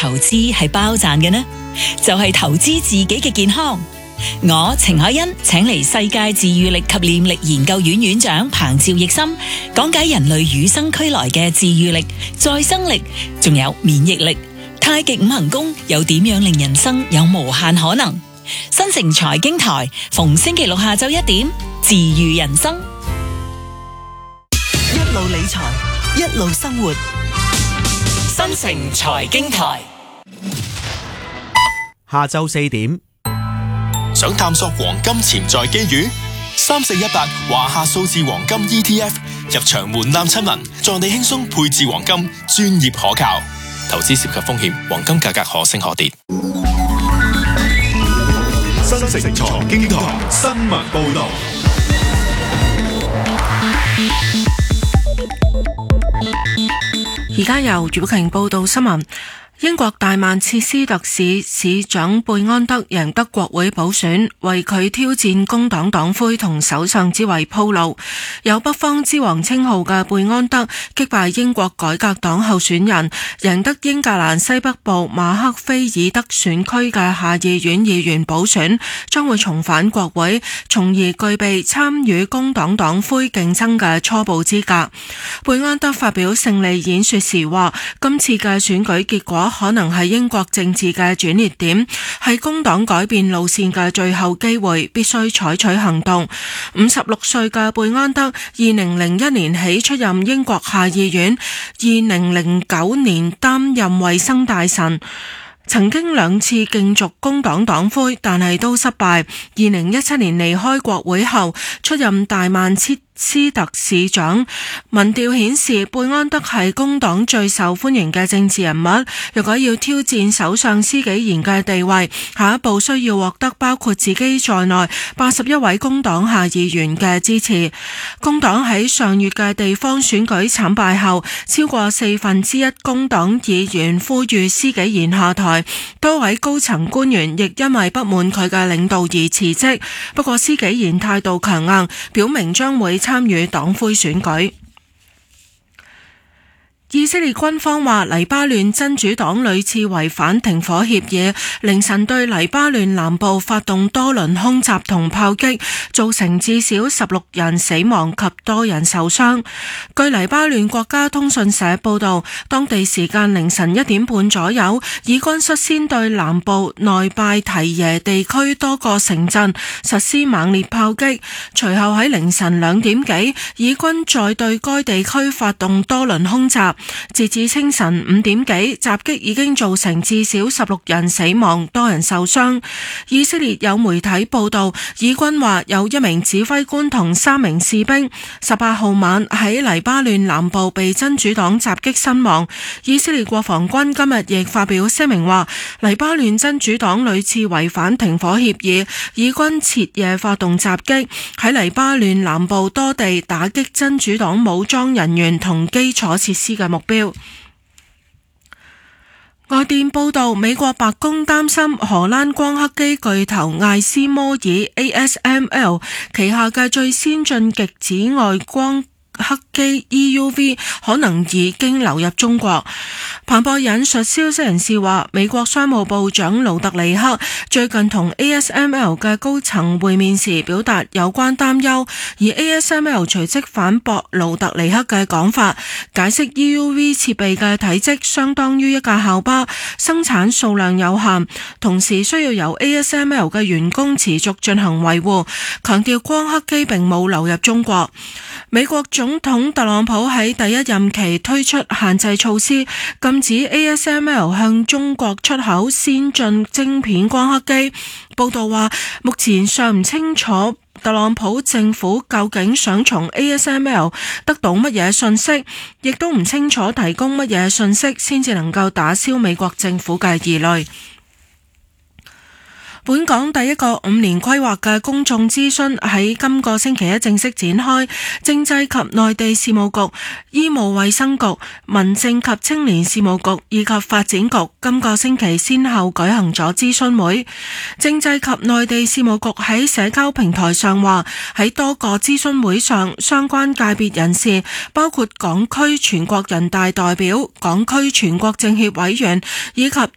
投資係包賺嘅呢？就係投資自己嘅健康。我程海欣請嚟世界自愈力及念力研究院院長彭趙奕森講解人類與生俱來嘅自愈力、再生力，仲有免疫力。太極五行功又點樣令人生有無限可能？新城財經台逢星期六下晝1點，自愈人生。 一路理財，一路生活。 新城財經台下晝4點。 想探索黃金潛在機遇？3418華夏數字黃金 ETF 入場門檻親民，助你輕鬆配置黃金，專業可靠。投資涉及風險，黃金價格可升可跌。 新城財經台新聞報道。 而家由余寶瓊報道新聞。英國大曼徹斯特市市長貝安德贏得國會補選，為佢挑戰工黨黨魁同首相之位鋪路。有北方之王稱號嘅貝安德擊敗英國改革黨候選人，贏得英格蘭西北部馬克菲爾德選區嘅下議院議員補選，將會重返國會，從而具備參與工黨黨魁競爭嘅初步資格。貝安德發表勝利演說時話，今次嘅選舉結果可能係英國政治嘅轉捩點，係工黨改變路線嘅最後機會，必須採取行動。56歲嘅貝安德2001年起出任英國下議院，2009年擔任衛生大臣，曾經2次競逐工黨黨魁，但係都失敗。2017年離開國會後，出任大曼徹斯特市長。民調顯示貝安德係工黨最受歡迎嘅政治人物，如果要挑戰首相施紀賢嘅地位，下一步需要獲得包括自己在內81位工黨下議員嘅支持。工黨喺上月嘅地方選舉慘敗後，超過1/4工黨議員呼籲施紀賢下台，多位高層官員亦因為不滿佢嘅領導而辭職。不過施紀賢態度強硬，表明將會參與黨魁選舉。以色列軍方話黎巴嫩真主黨屢次違反停火協議，凌晨對黎巴嫩南部發動多輪空襲同炮擊，造成至少16人死亡及多人受傷。據黎巴嫩國家通訊社報道，當地時間凌晨1點半左右，以軍率先對南部內拜提耶地區多個城鎮實施猛烈炮擊，隨後喺凌晨2點幾，以軍再對該地區發動多輪空襲。截至清晨5點幾，襲擊已經造成至少16人死亡，多人受傷。以色列有媒體報道，以軍話有1名指揮官同3名士兵18號晚喺黎巴嫩南部被真主黨襲擊身亡。以色列國防軍今日亦發表聲明話，黎巴嫩真主黨屢次違反停火協議，以軍徹夜發動襲擊，喺黎巴嫩南部多地打擊真主黨武裝人員同基礎設施嘅目標。外電報道，美國白宮擔心荷蘭光刻機巨頭艾斯摩爾 ASML 旗下嘅最先進極紫外光刻機 EUV 可能已經流入中國。彭博引述消息人士話，美國商務部長盧特尼克最近同 ASML 嘅高層會面時表達有關擔憂，而 ASML 隨即反駁盧特尼克嘅講法，解釋 EUV 設備嘅體積相當於一架校巴，生產數量有限，同時需要由 ASML 嘅員工持續進行維護，強調光刻機並冇流入中國。美國總統特朗普喺第一任期推出限制措施，禁止 ASML 向中國出口先進晶片光刻機。報道話，目前尚唔清楚特朗普政府究竟想從 ASML 得到乜嘢信息，亦都唔清楚提供乜嘢信息先至能夠打消美國政府嘅疑慮。本港第一個5年規劃嘅公眾諮詢喺今個星期一正式展開，政制及內地事務局、醫務衛生局、民政及青年事務局以及發展局今個星期先後舉行咗諮詢會。政制及內地事務局喺社交平台上話，喺多個諮詢會上，相關界別人士包括港區全國人大代表、港區全國政協委員以及